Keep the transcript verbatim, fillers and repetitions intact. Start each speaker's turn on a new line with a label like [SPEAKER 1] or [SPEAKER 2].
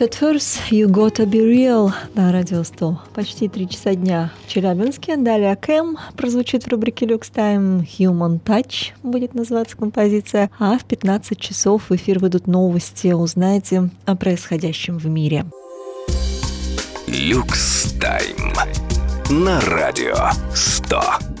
[SPEAKER 1] Fat First, You Gotta Be Real на Радио сто. Почти три часа дня в Челябинске. Далее Кэм прозвучит в рубрике Lux Time. Human Touch будет называться композиция. А в пятнадцать часов в эфир выйдут новости. Узнаете о происходящем в мире.
[SPEAKER 2] Lux Time на Радио сто.